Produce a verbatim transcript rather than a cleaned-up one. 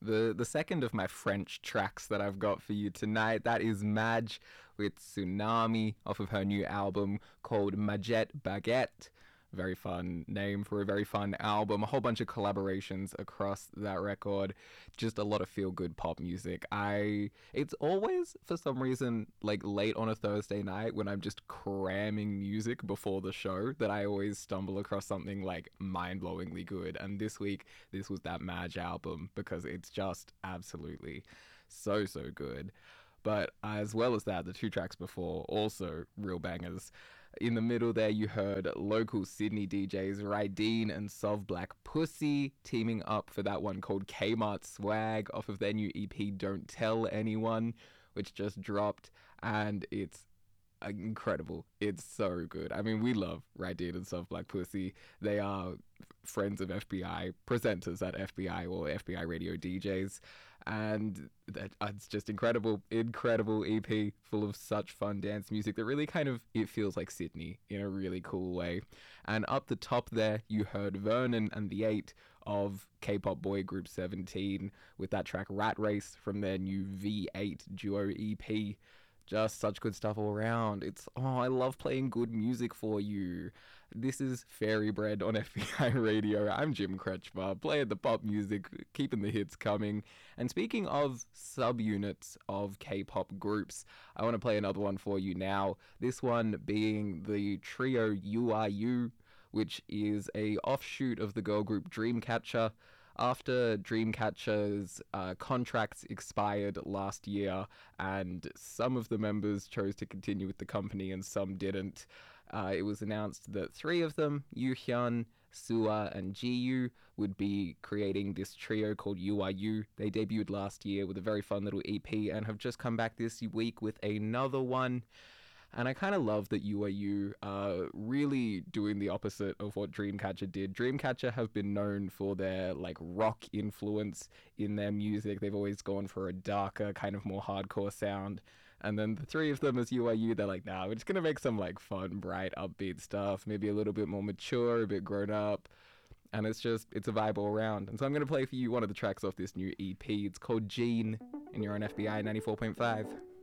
the the second of my French tracks that I've got for you tonight. That is Madge with Tsunami off of her new album called Majet Baguette. Very fun name for a very fun album. A whole bunch of collaborations across that record. Just a lot of feel-good pop music. I it's always, for some reason, like late on a Thursday night when I'm just cramming music before the show, that I always stumble across something like mind-blowingly good. And this week, this was that Madge album because it's just absolutely so, so good. But as well as that, the two tracks before, also real bangers. In the middle there, you heard local Sydney D Js Rydeen and Sov Black Pussy teaming up for that one called Kmart Swag off of their new E P Don't Tell Anyone, which just dropped, and it's incredible. It's so good. I mean, we love Rydeen and Sov Black Pussy. They are friends of F B I, presenters at F B I or F B I radio D Js, and that, uh, it's just incredible, incredible E P full of such fun dance music that really kind of, it feels like Sydney in a really cool way. And up the top there, you heard Vernon and the Eight of K-pop boy group Seventeen with that track Rat Race from their new V eight duo E P. Just such good stuff all around. It's, oh, I love playing good music for you. This is Fairy Bread on F B I Radio. I'm Jim Kretschmer, playing the pop music, keeping the hits coming. And speaking of subunits of K-pop groups, I want to play another one for you now. This one being the trio U R U, which is a offshoot of the girl group Dreamcatcher. After Dreamcatcher's uh, contracts expired last year and some of the members chose to continue with the company and some didn't, uh, it was announced that three of them, Yoohyun, Sua, and Jiyu, would be creating this trio called U R U. They debuted last year with a very fun little E P and have just come back this week with another one. And I kind of love that U R U are really doing the opposite of what Dreamcatcher did. Dreamcatcher have been known for their like rock influence in their music. They've always gone for a darker, kind of more hardcore sound. And then the three of them as U R U, they're like, nah, we're just going to make some like fun, bright, upbeat stuff. Maybe a little bit more mature, a bit grown up. And it's just, it's a vibe all around. And so I'm going to play for you one of the tracks off this new E P. It's called Gene, and you're on F B I ninety-four point five.